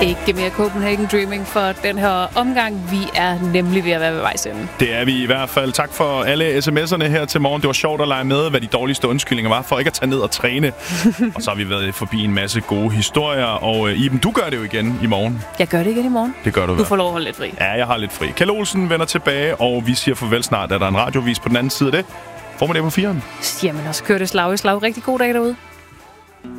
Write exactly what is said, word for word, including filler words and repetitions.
Ikke mere Copenhagen Dreaming for den her omgang. Vi er nemlig ved at være ved vejs ende. Det er vi i hvert fald. Tak for alle sms'erne her til morgen. Det var sjovt at lege med, hvad de dårligste undskyldninger var for ikke at tage ned og træne. Og så har vi været forbi en masse gode historier. Og Iben, du gør det jo igen i morgen. Jeg gør det igen i morgen. Det gør du. Du får lov at holde lidt fri. Ja, jeg har lidt fri. Kjeld Olsen vender tilbage, og vi siger farvel snart. Er der en radiovis på den anden side af det? Får man det på firen? Jamen, også kør det slag i slag. Rigtig god dag derude.